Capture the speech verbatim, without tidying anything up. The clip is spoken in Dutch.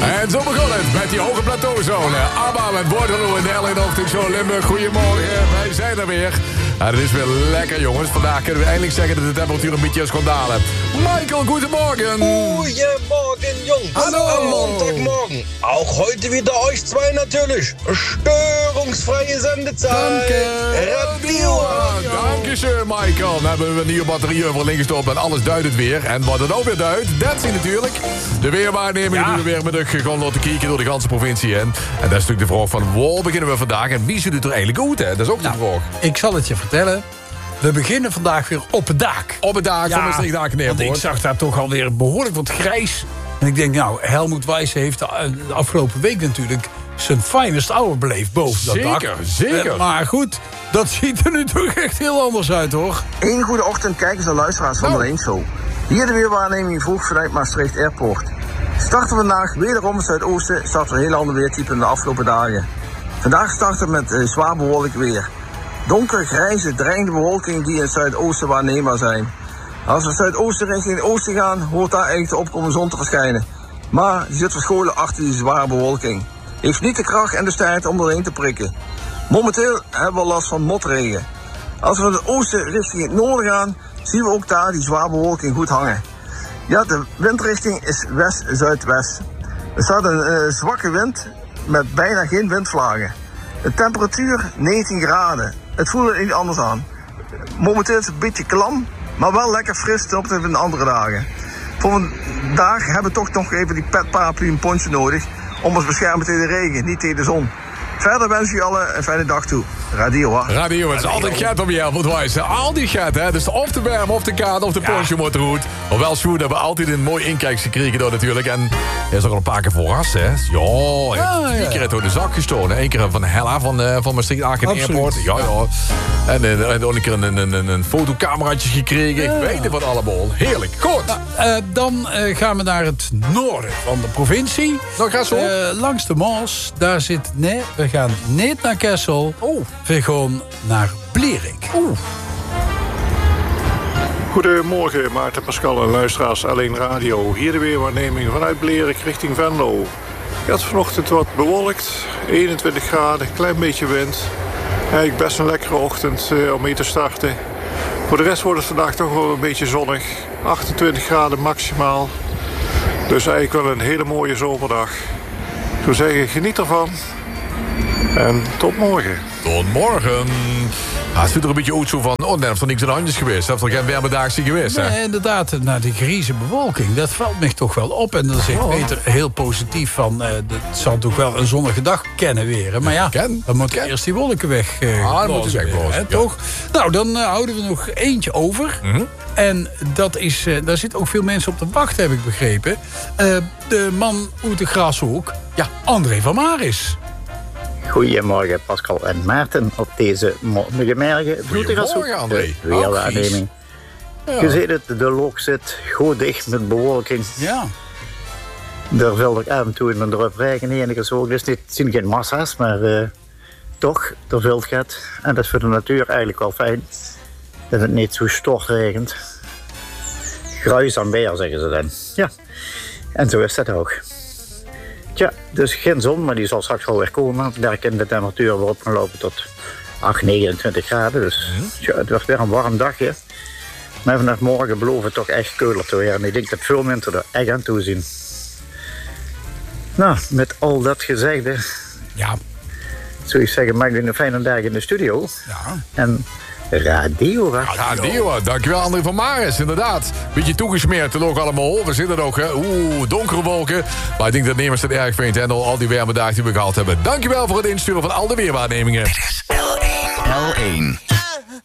En zo begon het met die hoge plateauzone. ABBA met Waterloo in de L één Ochtendshow Limburg. Goedemorgen, wij zijn er weer. Ja, het is weer lekker, jongens. Vandaag kunnen we eindelijk zeggen dat de temperatuur een beetje is gaan dalen. Michael, goedemorgen. Goedemorgen, Jungs. Hallo. Am Montagmorgen. Auch heute wieder euch zwei natürlich. Störungsfreie Sendezeit. Danke. Radio. Dankjewel, Michael. Dan hebben we een nieuwe batterie overal ingestopt en alles duidt het weer. En wat het ook weer duidt, dat zie natuurlijk. De weerwaarneming doen we weer met de gewoon laten kijken door de ganse provincie heen. En dat is natuurlijk de vraag van, waar beginnen we vandaag? En wie ziet het er eigenlijk goed, hè? Dat is ook de Nou, vraag. Ik zal het je vertellen. We beginnen vandaag weer op het dak. Op het dak van Maastricht Daken want ik Airport. zag daar toch alweer behoorlijk wat grijs. En ik denk, nou, Helmoet Wijs heeft de de afgelopen week natuurlijk zijn finest hour beleefd boven dat dak. Zeker, zeker. Eh, Maar goed, dat ziet er nu toch echt heel anders uit, hoor. Een goede ochtend, kijkers en luisteraars van Oh. de één Show. Hier de weerwaarneming vroeg vanuit Maastricht Airport. Starten vandaag wederom het zuidoosten, starten we een heel ander weertype in de afgelopen dagen. Vandaag starten we met uh, zwaar bewolkt weer. Donker, grijze, dreigende bewolking die in het zuidoosten waarneembaar zijn. Als we het zuidoosten richting het oosten gaan, hoort daar eigenlijk de opkomende zon te verschijnen. Maar die zit verscholen achter die zware bewolking. Heeft niet de kracht en de sterkte om erheen te prikken. Momenteel hebben we last van motregen. Als we naar het oosten richting het noorden gaan, zien we ook daar die zware bewolking goed hangen. Ja, de windrichting is west-zuidwest. Er staat een uh, zwakke wind met bijna geen windvlagen. De temperatuur negentien graden. Het voelt er niet anders aan. Momenteel is het een beetje klam, maar wel lekker fris ten opzichte van de andere dagen. Voor vandaag hebben we toch nog even die pet, paraplu en poncho nodig om ons te beschermen tegen de regen, niet tegen de zon. Verder wens ik u allen een fijne dag toe. Radio, hè? Radio, het is altijd get op je Helmut Wijs. Al die get, hè. Dus of de berm, of de kaart, of de poncho moet goed. Hoewel Sjoerd hebben we altijd een mooi inkijkje gekregen door natuurlijk. En hij is ook al een paar keer verrast, hè. Ja, Ja, drie ja. keer door de zak gestolen. Eén keer van Hella van, uh, van Maastricht Aken Absoluut. Airport. Ja, ja. En, uh, en ook een keer een, een, een, een fotocameraatje gekregen. Ja. Ik weet het wat allemaal. Heerlijk. Goed. Eh, dan eh, gaan we naar het noorden van de provincie. Nou, ga zo. Eh, langs de Maas, daar zit... Nee, we gaan niet naar Kessel. Oh. We gaan naar Blerik. Oeh. Goedemorgen Maarten, Pascal en luisteraars L één Radio. Hier de weerwaarneming vanuit Blerik richting Venlo. Het is vanochtend wat bewolkt, eenentwintig graden, klein beetje wind. Eigenlijk best een lekkere ochtend uh, om mee te starten. Voor de rest wordt het vandaag toch wel een beetje zonnig. achtentwintig graden maximaal. Dus eigenlijk wel een hele mooie zomerdag. Ik zou zeggen, geniet ervan. En tot morgen. Tot morgen. Ah, het ziet er een beetje uit zo van... Oh, net is er niks aan de handjes geweest. Dat is er geen wermedaagse geweest, hè? Nee, inderdaad, naar die grieze bewolking. Dat valt me toch wel op. En dan zegt Oh. Peter heel positief van... Uh, het zal toch wel een zonnige dag kennen weer. Maar ja, Ken, dan moeten ken. eerst die wolken weg. Uh, Ah, dan moeten ze blazen weer, wegblazen, hè, ja. toch? Nou, dan uh, houden we nog eentje over. Mhm. En dat is, uh, daar zitten ook veel mensen op te wachten, heb ik begrepen. Uh, de man uit de Grashoek, ja, André van Maris. Goedemorgen Pascal en Maarten op deze morgenmiddag. Goedemorgen, André. De weerwaarneming. Ja. Je ziet het, de lok zit goed dicht met bewolking. Ja. Er valt ook af en toe een drup regen enige zo. Dus dit zijn geen massa's, maar uh, toch, er valt gaat. En dat is voor de natuur eigenlijk wel fijn. Dat het niet zo stortregent. Gruis aan beer, zeggen ze dan. Ja, en zo is dat ook. Tja, dus geen zon, maar die zal straks wel weer komen. Daar kan de temperatuur weer op gaan lopen tot acht, negenentwintig graden. Dus tja, het wordt weer een warm dagje. Maar vanaf morgen beloven het toch echt keuler te weer. En ik denk dat veel mensen er echt aan toe zien. Nou, met al dat gezegde, Ja. zou ik zeggen, maak je een fijne dag in de studio. Ja. En radio, hè? Radio, dankjewel André van Maris, inderdaad. Beetje toegesmeerd, het ook allemaal. We zitten ook, hè. Oeh, donkere wolken. Maar ik denk dat Nemers het erg vindt en al, al die warme dagen die we gehad hebben. Dankjewel voor het insturen van al de weerwaarnemingen. Dit is L één. L één.